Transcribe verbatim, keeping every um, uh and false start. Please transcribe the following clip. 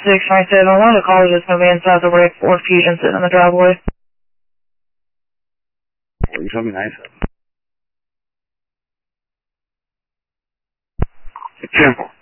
six nine seven, one of the callers is going to be inside the wreck Ford Fusion sitting in the driveway. You told me nine seven. Jim.